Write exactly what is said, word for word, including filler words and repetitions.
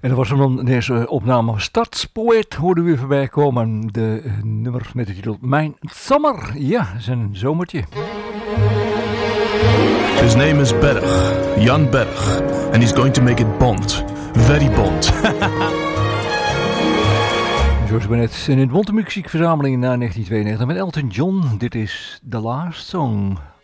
En dat was hem dan deze opname van Stadspoet, hoorden we voorbij komen. De uh, nummer met de titel Mijn Sommer. Ja, zijn zomertje. His name is Berg, Jan Berg. And he's going to make it Bond. Very Bond. George Bennett in de Bonte Muziekverzameling na negentien tweeënnegentig met Elton John. Dit is The Last Song.